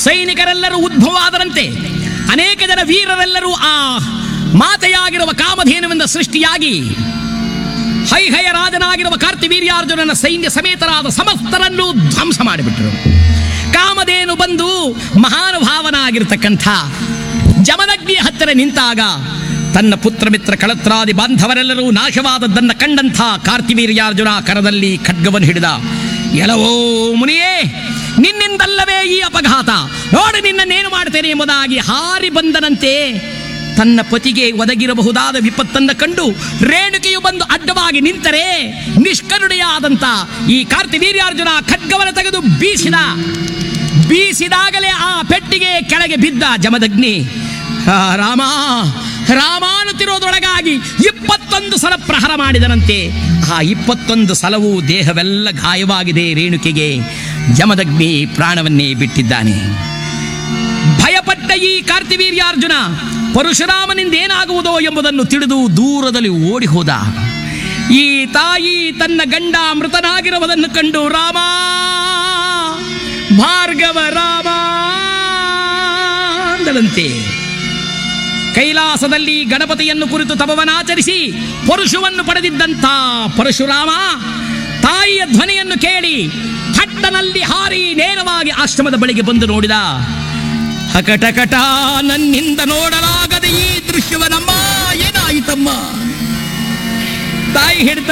ಸೈನಿಕರೆಲ್ಲರೂ ಉದ್ಭವವಾದರಂತೆ ಅನೇಕ ಜನ ವೀರರೆಲ್ಲರೂ ಆ ಮಾತೆಯಾಗಿರುವ ಕಾಮಧೇನುವಿಂದ ಸೃಷ್ಟಿಯಾಗಿ ಹೈಹಯ ರಾಜನಾಗಿರುವ ಕಾರ್ತಿವೀರ್ಯಾರ್ಜುನನ ಸೈನ್ಯ ಸಮೇತರಾದ ಸಮಸ್ತರನ್ನು ಧ್ವಂಸ ಮಾಡಿಬಿಟ್ಟರು. ಕಾಮಧೇನು ಬಂದು ಮಹಾನುಭಾವನಾಗಿರ್ತಕ್ಕಂಥ ಜಮದಗ್ನಿಯ ಹತ್ತಿರ ನಿಂತಾಗ ತನ್ನ ಪುತ್ರ ಮಿತ್ರ ಕಳತ್ರಾದಿ ಬಾಂಧವರೆಲ್ಲರೂ ನಾಶವಾದದ್ದನ್ನು ಕಂಡಂಥ ಕಾರ್ತಿವೀರ್ಯಾರ್ಜುನ ಕರದಲ್ಲಿ ಖಡ್ಗವನ್ನು ಹಿಡಿದ. ಎಲ್ಲವೋ ಮುನಿಯೇ, ನಿನ್ನಿಂದಲ್ಲವೇ ಈ ಅಪಘಾತ, ನೋಡಿ ನಿನ್ನನ್ನೇನು ಮಾಡ್ತೇನೆ ಎಂಬುದಾಗಿ ಹಾರಿ ಬಂದನಂತೆ. ತನ್ನ ಪತಿಗೆ ಒದಗಿರಬಹುದಾದ ವಿಪತ್ತನ್ನು ಕಂಡು ರೇಣುಕೆಯು ಬಂದು ಅಡ್ಡವಾಗಿ ನಿಂತರೆ ನಿಷ್ಕರುಣೆಯಾದಂಥ ಈ ಕಾರ್ತಿವೀರ್ಯಾರ್ಜುನ ಖಡ್ಗವನ್ನು ತೆಗೆದು ಬೀಸಿದಾಗಲೇ ಆ ಪೆಟ್ಟಿಗೆ ಕೆಳಗೆ ಬಿದ್ದ ಜಮದಗ್ನಿ. ರಾಮ ರಾಮ ಅನ್ನುತ್ತಿರೋದೊಳಗಾಗಿ 21 ಸಲ ಪ್ರಹಾರ ಮಾಡಿದನಂತೆ. ಆ 21 ಸಲವೂ ದೇಹವೆಲ್ಲ ಗಾಯವಾಗಿದೆ ರೇಣುಕೆಗೆ. ಜಮದಗ್ನಿ ಪ್ರಾಣವನ್ನೇ ಬಿಟ್ಟಿದ್ದಾನೆ. ಭಯಪಟ್ಟ ಈ ಕಾರ್ತಿವೀರ್ಯಾರ್ಜುನ ಪರಶುರಾಮನಿಂದ ಏನಾಗುವುದೋ ಎಂಬುದನ್ನು ತಿಳಿದು ದೂರದಲ್ಲಿ ಓಡಿ ಹೋದ. ಈ ತಾಯಿ ತನ್ನ ಗಂಡ ಮೃತನಾಗಿರುವುದನ್ನು ಕಂಡು ರಾಮ ಭಾರ್ಗವ ರಾಮ ಅಂದಳಂತೆ. ಕೈಲಾಸದಲ್ಲಿ ಗಣಪತಿಯನ್ನು ಕುರಿತು ತಪವನಾಚರಿಸಿ ಪರಶುವನ್ನು ಪಡೆದಿದ್ದಂಥ ಪರಶುರಾಮ ತಾಯಿಯ ಧ್ವನಿಯನ್ನು ಕೇಳಿ ಹಟ್ಟನಲ್ಲಿ ಹಾರಿ ನೇರವಾಗಿ ಆಶ್ರಮದ ಬಳಿಗೆ ಬಂದು ನೋಡಿದ. ಹಕಟಕಟ, ನನ್ನಿಂದ ನೋಡಲಾಗದ ಈ ದೃಶ್ಯವನಮ್ಮ, ಏನಾಯಿತಮ್ಮ? ತಾಯಿ ಹೇಳ್ತಾ